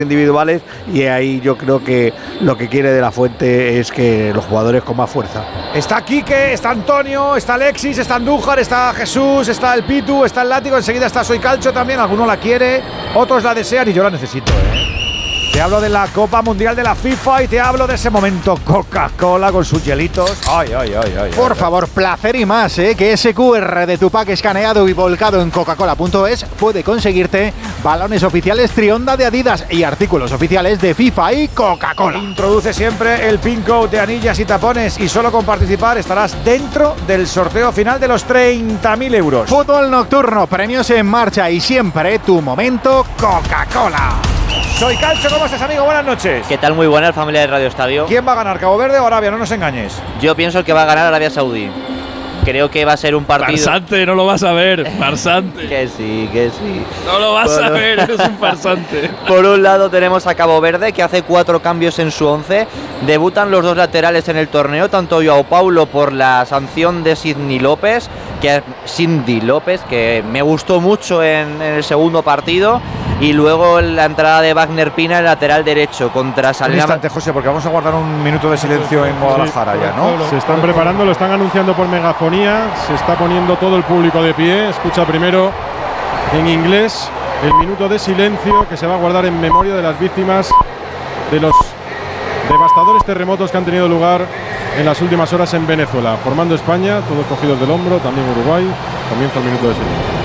individuales, y ahí yo creo que lo que quiere De la Fuente es que los jugadores con más fuerza. Está Quique, está Antonio, está Alexis, está Andújar, está Jesús, está el Pitu, está el Látigo, enseguida está Soy Calcio también, alguno la quiere, otros la desean y yo la necesito, Te hablo de la Copa Mundial de la FIFA y te hablo de ese momento Coca-Cola con sus hielitos. Ay. Por favor, placer y más, que ese QR de tu pack escaneado y volcado en coca-cola.es puede conseguirte balones oficiales Trionda de Adidas y artículos oficiales de FIFA y Coca-Cola. Introduce siempre el pin code de anillas y tapones y solo con participar estarás dentro del sorteo final de los 30.000 euros. Fútbol nocturno, premios en marcha y siempre tu momento Coca-Cola. Soy Calcio, ¿cómo estás, amigo? Buenas noches. ¿Qué tal? Muy buena, familia de Radio Estadio. ¿Quién va a ganar, Cabo Verde o Arabia? No nos engañes. Yo pienso que va a ganar Arabia Saudí. Creo que va a ser un partido… Farsante, no lo vas a ver, farsante. Que sí. No lo vas a ver, eres un farsante. Por un lado tenemos a Cabo Verde, que hace 4 cambios en su 11. Debutan los 2 laterales en el torneo, tanto Joao Paulo por la sanción de Cindy López, que me gustó mucho en el segundo partido. Y luego la entrada de Wagner Pina, el lateral derecho, contra Salina. Un instante, José, porque vamos a guardar un minuto de silencio en Guadalajara ya, ¿no? Se están preparando, lo están anunciando por megafonía, se está poniendo todo el público de pie. Escucha primero en inglés el minuto de silencio que se va a guardar en memoria de las víctimas de los devastadores terremotos que han tenido lugar en las últimas horas en Venezuela. Formando España, todos cogidos del hombro, también Uruguay. Comienza el minuto de silencio.